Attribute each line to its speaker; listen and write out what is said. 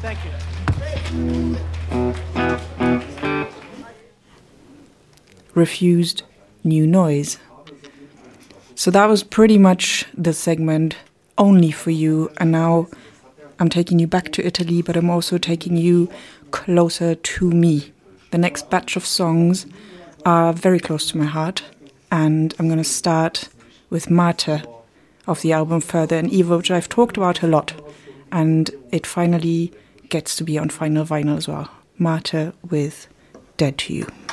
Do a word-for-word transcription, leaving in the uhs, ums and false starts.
Speaker 1: Thank you.
Speaker 2: Refused New Noise. So that was pretty much the segment only for you, and now I'm taking you back to Italy, but I'm also taking you closer to me. The next batch of songs are very close to my heart, and I'm going to start with Mate of the album Further and Evil, which I've talked about a lot, and it finally gets to be on final vinyl as well. Mate with Dead to You.